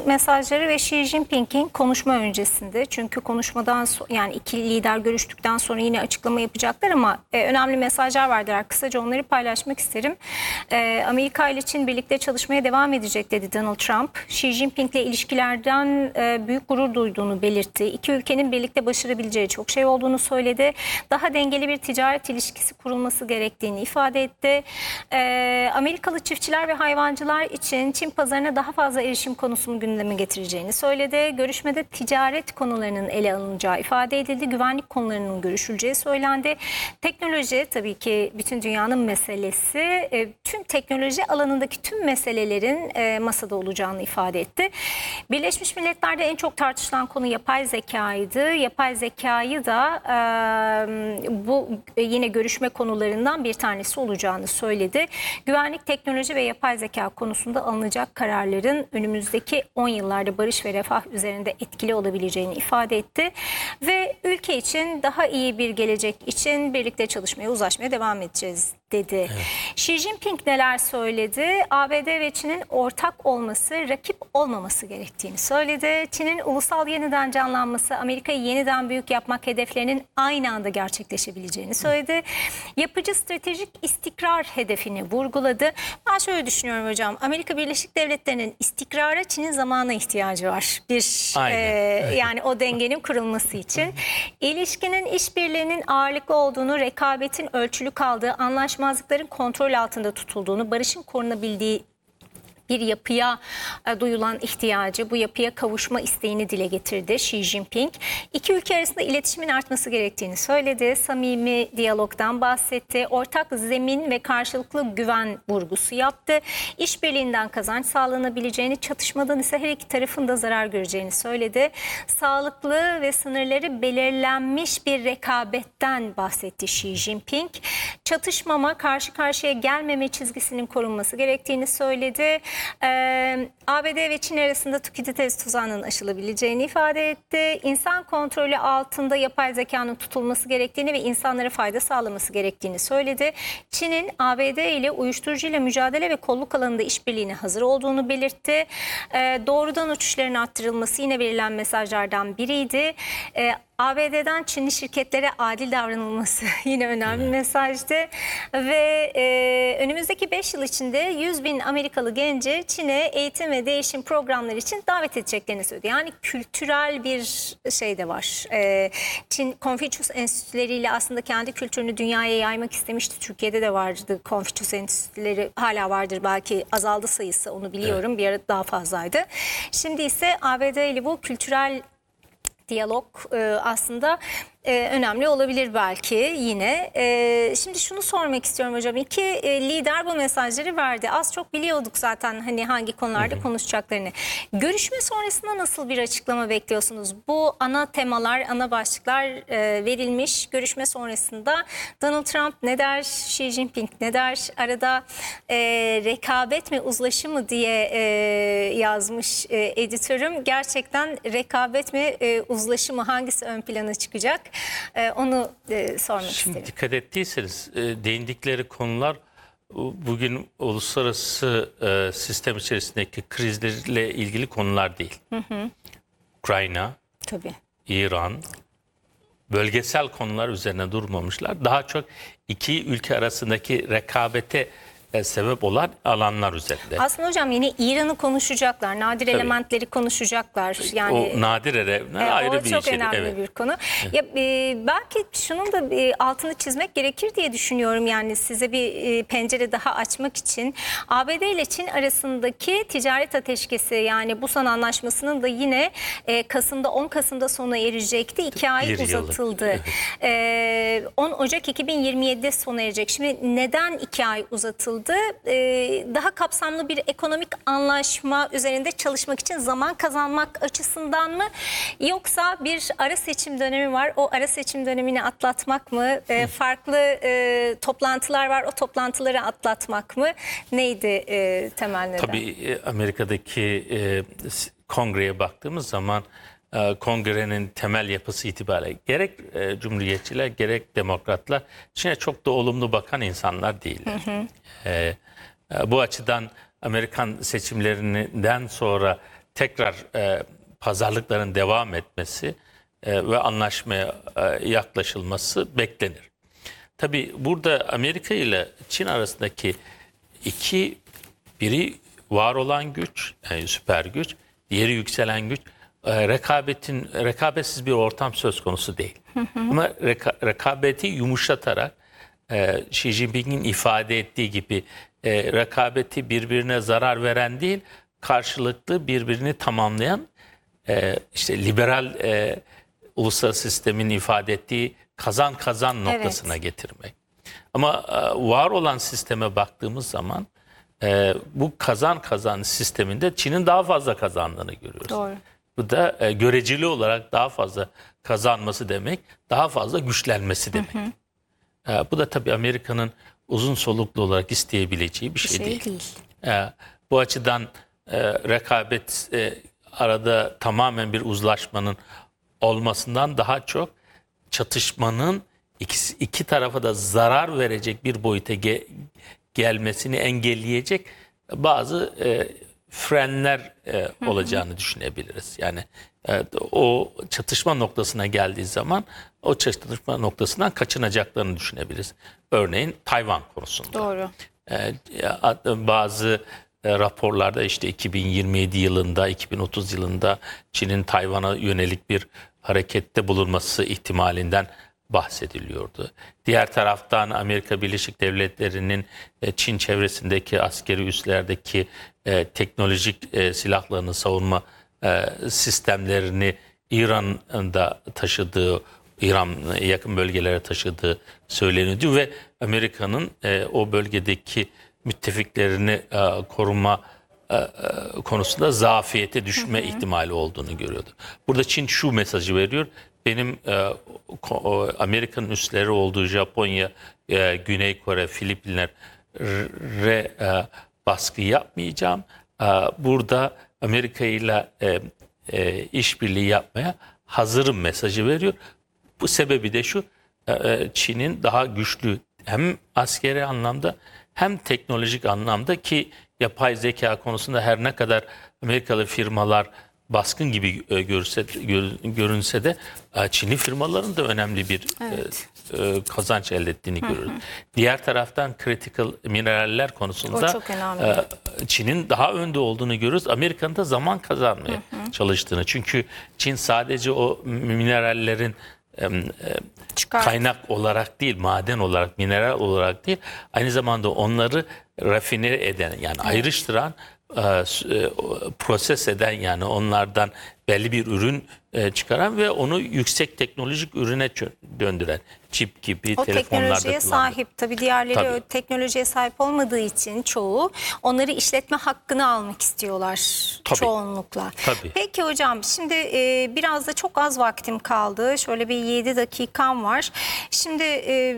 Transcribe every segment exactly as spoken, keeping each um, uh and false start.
mesajları ve Xi Jinping'in konuşma öncesinde. Çünkü konuşmadan so yani iki lider görüştükten sonra yine açıklama yapacaklar ama e, önemli mesajlar vardır. Kısaca onları paylaşmak isterim. E, Amerika ile Çin birlikte çalışmaya devam edecek dedi Donald Trump. Xi Jinping'le ilişkilerden e, büyük gurur duyduğunu belirtti. İki ülkenin birlikte başarabileceği çok şey olduğunu söyledi. Daha dengeli bir ticaret ilişkisi kurulması gerektiğini ifade etti. E, Amerikalı çiftçiler ve hayvancılar için Çin pazarına daha fazla erişim konusunu gündeme getireceğini söyledi. Görüşmede ticaret konularının ele alınacağı ifade edildi. Güvenlik konularının görüşüleceği söylendi. Teknoloji tabii ki bütün dünyanın meselesi. E, tüm teknoloji alanındaki tüm meselelerin e, masada olacağını ifade etti. Birleşmiş Milletler'de en çok tartışılan konu yapay zekaydı. Yapay zekayı da e, bu yine görüşme konularından bir tanesi olacağını söyledi. Güvenlik, teknoloji ve yapay zeka konusunda alınacak kararların önümüzdeki on yıllarda barış ve refah üzerinde etkili olabileceğini ifade etti. Ve ülke için daha iyi bir gelecek için birlikte çalışmaya, uzlaşmaya devam edeceğiz dedi. Evet. Xi Jinping neler söyledi? A B D ve Çin'in ortak olması, rakip olmaması gerektiğini söyledi. Çin'in ulusal yeniden canlanması, Amerika'yı yeniden büyük yapmak hedeflerinin aynı anda gerçekleşebileceğini söyledi. Yapıcı stratejik istikrar hedefini vurguladı. Ben şöyle düşünüyorum hocam. Amerika Birleşik Devletleri'nin istikrara Çin'in zamana ihtiyacı var. Bir Aynen, e, aynen. yani o dengenin kurulması için. İlişkinin işbirliğinin ağırlıklı olduğunu, rekabetin ölçülü kaldığı, anlaşmazlıkların kontrol altında tutulduğunu, barışın korunabildiği bir yapıya e, duyulan ihtiyacı, bu yapıya kavuşma isteğini dile getirdi Xi Jinping. İki ülke arasında iletişimin artması gerektiğini söyledi. Samimi diyalogdan bahsetti. Ortak zemin ve karşılıklı güven vurgusu yaptı. İşbirliğinden kazanç sağlanabileceğini, çatışmadan ise her iki tarafın da zarar göreceğini söyledi. Sağlıklı ve sınırları belirlenmiş bir rekabetten bahsetti Xi Jinping. Çatışmama, karşı karşıya gelmeme çizgisinin korunması gerektiğini söyledi. Ee, A B D ve Çin arasında Tukididez tuzağının aşılabileceğini ifade etti. İnsan kontrolü altında yapay zekanın tutulması gerektiğini ve insanlara fayda sağlaması gerektiğini söyledi. Çin'in A B D ile uyuşturucuyla mücadele ve kolluk alanında işbirliğine hazır olduğunu belirtti. Ee, doğrudan uçuşların arttırılması yine verilen mesajlardan biriydi. Ee, A B D'den Çinli şirketlere adil davranılması yine önemli bir mesajdı. Ve e, önümüzdeki beş yıl içinde yüz bin Amerikalı genci Çin'e eğitim ve değişim programları için davet edeceklerini söyledi. Yani kültürel bir şey de var. E, Çin Confucius Enstitüleriyle aslında kendi kültürünü dünyaya yaymak istemişti. Türkiye'de de vardı Confucius Enstitüleri, hala vardır, belki azaldı sayısı, onu biliyorum. Evet. Bir ara daha fazlaydı. Şimdi ise A B D ile bu kültürel diyalog e, aslında e, önemli olabilir belki yine. E, şimdi şunu sormak istiyorum hocam. İki e, lider bu mesajları verdi. Az çok biliyorduk zaten hani hangi konularda hı hı. konuşacaklarını. Görüşme sonrasında nasıl bir açıklama bekliyorsunuz? Bu ana temalar, ana başlıklar e, verilmiş. Görüşme sonrasında Donald Trump ne der, Xi Jinping ne der? Arada e, rekabet mi, uzlaşı mı diye e, yazmış e, editörüm. Gerçekten rekabet mi, e, uzlaşı mı, hangisi ön plana çıkacak? Ee, onu e, sormak Şimdi isterim. Şimdi dikkat ettiyseniz e, değindikleri konular bugün uluslararası e, sistem içerisindeki krizlerle ilgili konular değil. Hı hı. Ukrayna, tabii, İran, bölgesel konular üzerine durmamışlar. Daha çok iki ülke arasındaki rekabete sebep olan alanlar üzerinde. Aslında hocam yine İran'ı konuşacaklar, nadir Tabii. elementleri konuşacaklar. Yani o nadir elementler e, ayrı bir şey. O çok önemli evet. bir konu. Evet. Ya e, belki şunun da e, altını çizmek gerekir diye düşünüyorum. Yani size bir e, pencere daha açmak için A B D ile Çin arasındaki ticaret ateşkesi, yani Busan Anlaşması'nın da yine e, Kasım'da on Kasım'da sona erecekti. İki ay bir uzatıldı. Evet. E, on Ocak iki bin yirmi yedi'de sona erecek. Şimdi neden iki ay uzatıldı? Daha kapsamlı bir ekonomik anlaşma üzerinde çalışmak için zaman kazanmak açısından mı, yoksa bir ara seçim dönemi var, o ara seçim dönemini atlatmak mı, farklı toplantılar var, o toplantıları atlatmak mı, neydi temel neden? Tabii Amerika'daki kongreye baktığımız zaman kongrenin temel yapısı itibariyle gerek e, cumhuriyetçiler gerek demokratlar Çin'e çok da olumlu bakan insanlar değiller. Hı hı. E, e, bu açıdan Amerikan seçimlerinden sonra tekrar e, pazarlıkların devam etmesi e, ve anlaşmaya e, yaklaşılması beklenir. Tabii burada Amerika ile Çin arasındaki iki, biri var olan güç, yani süper güç, diğeri yükselen güç. E, rekabetin rekabetsiz bir ortam söz konusu değil. Hı hı. Ama reka, rekabeti yumuşatarak e, Xi Jinping'in ifade ettiği gibi e, rekabeti birbirine zarar veren değil, karşılıklı birbirini tamamlayan e, işte liberal e, uluslararası sistemin ifade ettiği kazan kazan noktasına evet. getirmek. Ama e, var olan sisteme baktığımız zaman e, bu kazan kazan sisteminde Çin'in daha fazla kazandığını görüyoruz. Doğru. Bu da e, göreceli olarak daha fazla kazanması demek, daha fazla güçlenmesi demek. Hı hı. E, bu da tabii Amerika'nın uzun soluklu olarak isteyebileceği bir şey, şey değil. değil. E, bu açıdan e, rekabet e, arada tamamen bir uzlaşmanın olmasından daha çok çatışmanın iki, iki tarafa da zarar verecek bir boyuta ge, gelmesini engelleyecek bazı e, frenler e, olacağını hı hı. düşünebiliriz. Yani e, o çatışma noktasına geldiği zaman o çatışma noktasından kaçınacaklarını düşünebiliriz. Örneğin Tayvan konusunda. Doğru. E, bazı e, raporlarda işte iki bin yirmi yedi yılında, iki bin otuz yılında Çin'in Tayvan'a yönelik bir harekette bulunması ihtimalinden bahsediliyordu. Diğer taraftan Amerika Birleşik Devletleri'nin e, Çin çevresindeki askeri üslerdeki e, teknolojik e, silahlarını, savunma e, sistemlerini İran'da taşıdığı, İran yakın bölgelere taşıdığı söyleniyordu ve Amerika'nın e, o bölgedeki müttefiklerini e, koruma e, e, konusunda zafiyete düşme hı hı. ihtimali olduğunu görüyordu. Burada Çin şu mesajı veriyor. Benim e, Amerika'nın üsleri olduğu Japonya, e, Güney Kore, Filipinler'e e, baskı yapmayacağım. E, burada Amerika ile e, e, işbirliği yapmaya hazırım mesajı veriyor. Bu sebebi de şu, e, Çin'in daha güçlü hem askeri anlamda hem teknolojik anlamda ki yapay zeka konusunda her ne kadar Amerikalı firmalar baskın gibi e, görse, gör, görünse de e, Çinli firmaların da önemli bir evet. e, e, kazanç elde ettiğini hı hı. görüyoruz. Diğer taraftan critical mineraller konusunda e, Çin'in daha önde olduğunu görüyoruz. Amerika'nın da zaman kazanmaya hı hı. çalıştığını. Çünkü Çin sadece o minerallerin e, e, kaynak olarak değil, maden olarak, mineral olarak değil, aynı zamanda onları rafine eden yani evet. ayrıştıran, proses eden yani onlardan belli bir ürün çıkaran ve onu yüksek teknolojik ürüne döndüren çip gibi o telefonlarda teknolojiye sahip. Tabii diğerleri Tabii. o teknolojiye sahip olmadığı için çoğu onları işletme hakkını almak istiyorlar Tabii. çoğunlukla. Tabii. Peki hocam şimdi e, biraz da çok az vaktim kaldı. Şöyle bir yedi dakikam var. Şimdi e,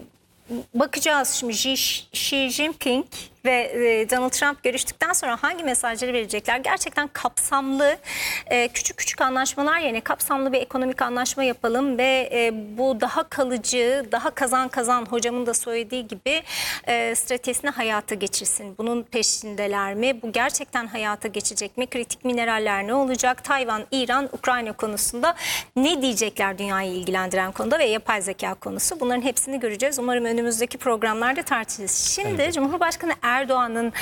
bakacağız şimdi Xi, Xi Jinping ve Donald Trump görüştükten sonra hangi mesajları verecekler? Gerçekten kapsamlı küçük küçük anlaşmalar yerine kapsamlı bir ekonomik anlaşma yapalım ve bu daha kalıcı, daha kazan kazan hocamın da söylediği gibi stratejisini hayata geçirsin. Bunun peşindeler mi? Bu gerçekten hayata geçecek mi? Kritik mineraller ne olacak? Tayvan, İran, Ukrayna konusunda ne diyecekler dünyayı ilgilendiren konuda ve yapay zeka konusu? Bunların hepsini göreceğiz. Umarım önümüzdeki programlarda tartışırız. Şimdi evet. Cumhurbaşkanı Erdoğan'ın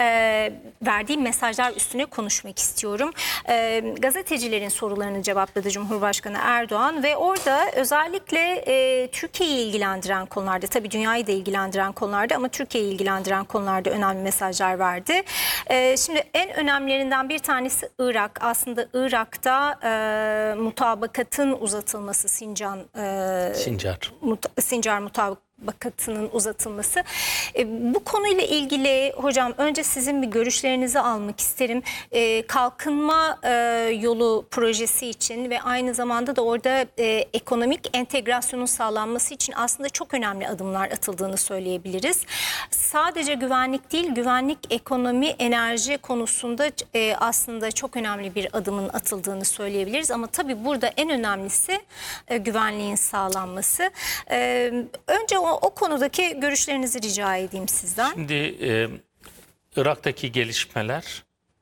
e, verdiği mesajlar üstüne konuşmak istiyorum. E, gazetecilerin sorularını cevapladı Cumhurbaşkanı Erdoğan ve orada özellikle e, Türkiye'yi ilgilendiren konularda, tabii dünyayı da ilgilendiren konularda ama Türkiye'yi ilgilendiren konularda önemli mesajlar verdi. E, şimdi en önemlilerinden bir tanesi Irak. Aslında Irak'ta e, mutabakatın uzatılması, Sincan, e, Sincar. Muta, Sincar mutabakatı bakatının uzatılması. E, bu konuyla ilgili hocam önce sizin bir görüşlerinizi almak isterim. E, kalkınma e, yolu projesi için ve aynı zamanda da orada e, ekonomik entegrasyonun sağlanması için aslında çok önemli adımlar atıldığını söyleyebiliriz. Sadece güvenlik değil, güvenlik, ekonomi, enerji konusunda e, aslında çok önemli bir adımın atıldığını söyleyebiliriz. Ama tabii burada en önemlisi e, güvenliğin sağlanması. E, önce o O, o konudaki görüşlerinizi rica edeyim sizden. Şimdi e, Irak'taki gelişmeler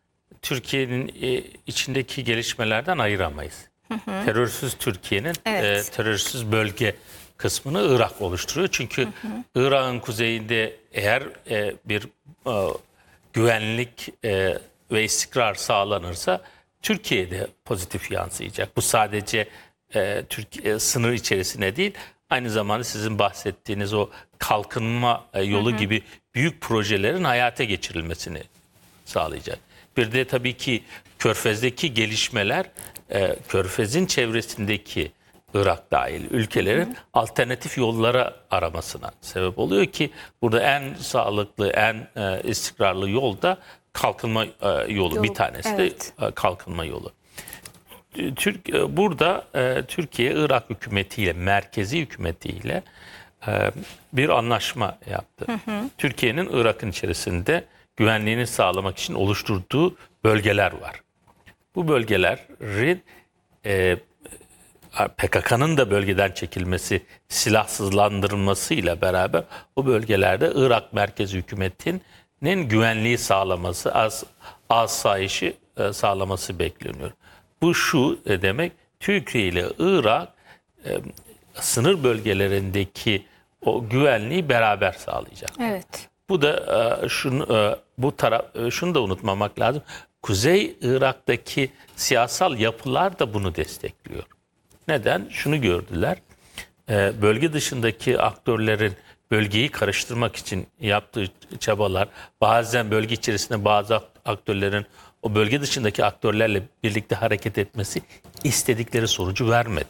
Türkiye'nin e, içindeki gelişmelerden ayıramayız. Hı hı. Terörsüz Türkiye'nin Evet. e, terörsüz bölge kısmını Irak oluşturuyor. Çünkü Irak'ın kuzeyinde eğer e, bir e, güvenlik e, ve istikrar sağlanırsa Türkiye'de pozitif yansıyacak. Bu sadece e, Türkiye sınır içerisine değil, aynı zamanda sizin bahsettiğiniz o kalkınma e, yolu hı hı. gibi büyük projelerin hayata geçirilmesini sağlayacak. Bir de tabii ki Körfez'deki gelişmeler, e, Körfez'in çevresindeki Irak dahil ülkelerin hı hı. alternatif yollara aramasına sebep oluyor ki burada en sağlıklı, en e, istikrarlı yol da kalkınma e, yolu. yolu. Bir tanesi evet. de e, kalkınma yolu. Türk e, burada e, Türkiye Irak hükümetiyle, merkezi hükümetiyle e, bir anlaşma yaptı. Türkiye'nin Irak'ın içerisinde güvenliğini sağlamak için oluşturduğu bölgeler var. Bu bölgelerin e, P K K'nın da bölgeden çekilmesi, silahsızlandırılmasıyla beraber o bölgelerde Irak merkezi hükümetinin güvenliği sağlaması, as, asayişi e, sağlaması bekleniyor. Bu şu e, demek, Türkiye ile Irak e, sınır bölgelerindeki o güvenliği beraber sağlayacak. Evet. Bu da e, şunu e, bu taraf e, şunu da unutmamak lazım. Kuzey Irak'taki siyasal yapılar da bunu destekliyor. Neden? Şunu gördüler. E, bölge dışındaki aktörlerin bölgeyi karıştırmak için yaptığı çabalar, bazen bölge içerisinde bazı aktörlerin o bölge dışındaki aktörlerle birlikte hareket etmesi istedikleri sonucu vermedi.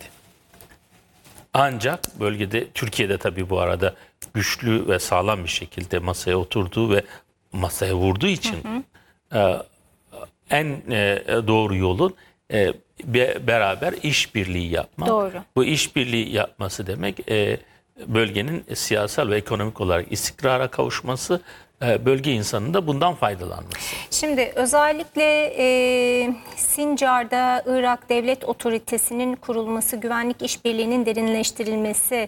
Ancak bölgede, Türkiye'de tabii bu arada güçlü ve sağlam bir şekilde masaya oturduğu ve masaya vurduğu için hı hı. E, en e, doğru yolun e, be, beraber işbirliği yapmak. Doğru. Bu işbirliği yapması demek e, bölgenin siyasal ve ekonomik olarak istikrara kavuşması, e, bölge insanının da bundan faydalanması. Şimdi özellikle e, Sincar'da Irak Devlet Otoritesi'nin kurulması, güvenlik işbirliğinin derinleştirilmesi,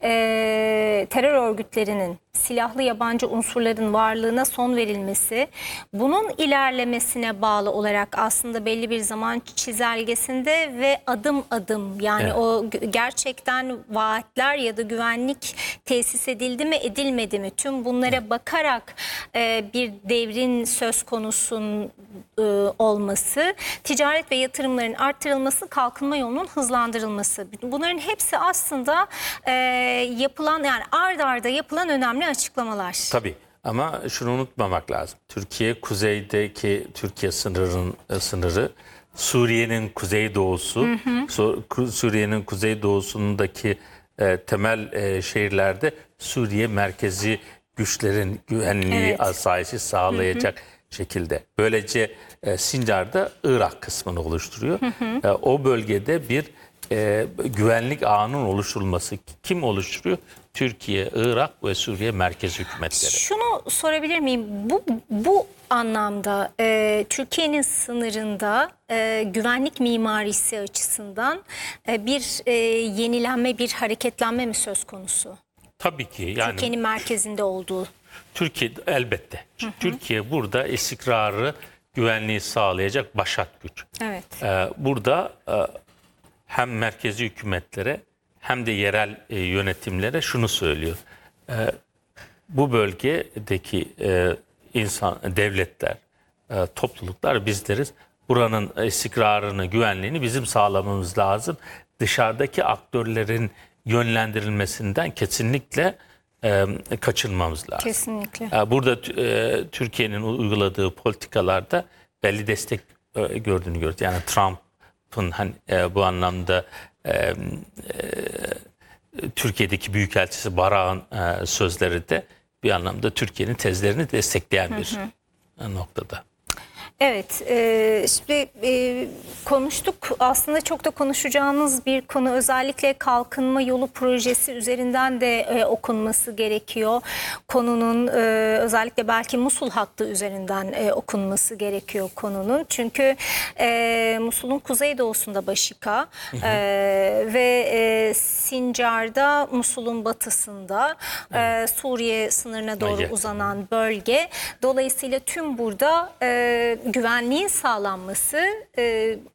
e, terör örgütlerinin, silahlı yabancı unsurların varlığına son verilmesi, bunun ilerlemesine bağlı olarak aslında belli bir zaman çizelgesinde ve adım adım, yani evet. o gerçekten vaatler ya da güvenlik tesis edildi mi edilmedi mi, tüm bunlara evet. bakarak e, bir devrin söz konusunun e, olması, ticaret ve yatırımların arttırılması, kalkınma yolunun hızlandırılması, bunların hepsi aslında e, yapılan, yani ard arda yapılan önemli açıklamalar. Tabii, ama şunu unutmamak lazım. Türkiye kuzeydeki Türkiye sınırının sınırı, Suriye'nin kuzeydoğusu, Suriye'nin kuzeydoğusundaki e, temel e, şehirlerde Suriye merkezi güçlerin güvenliği, evet. asayişi sağlayacak hı hı. şekilde. Böylece e, Sincar'da Irak kısmını oluşturuyor. Hı hı. E, o bölgede bir e, güvenlik ağının oluşturulması. Kim oluşturuyor? Türkiye, Irak ve Suriye merkez hükümetleri. Şunu sorabilir miyim? Bu bu anlamda e, Türkiye'nin sınırında e, güvenlik mimarisi açısından e, bir e, yenilenme, bir hareketlenme mi söz konusu? Tabii ki. Yani Türkiye'nin merkezinde olduğu. Türkiye elbette. Hı hı. Türkiye burada istikrarı, güvenliği sağlayacak başat güç. Evet. Ee, burada e, hem merkezi hükümetlere hem de yerel e, yönetimlere şunu söylüyor. E, bu bölgedeki e, insan, devletler, e, topluluklar bizleriz. Buranın istikrarını, güvenliğini bizim sağlamamız lazım. Dışarıdaki aktörlerin yönlendirilmesinden kesinlikle e, kaçınmamız lazım. Kesinlikle. E, burada e, Türkiye'nin uyguladığı politikalarda belli destek e, gördüğünü görüyoruz. Yani Trump'ın hani, e, bu anlamda e, e, Türkiye'deki Büyükelçisi Barak'ın e, sözleri de bir anlamda Türkiye'nin tezlerini destekleyen bir hı hı. noktada. Evet, e, şimdi e, konuştuk, aslında çok da konuşacağımız bir konu, özellikle kalkınma yolu projesi üzerinden de e, okunması gerekiyor. Konunun e, özellikle belki Musul hattı üzerinden e, okunması gerekiyor konunun. Çünkü e, Musul'un kuzeydoğusunda Başika e, ve e, Sincar'da Musul'un batısında e, Suriye sınırına doğru Yakın. uzanan bölge. Dolayısıyla tüm burada e, güvenliğin sağlanması e,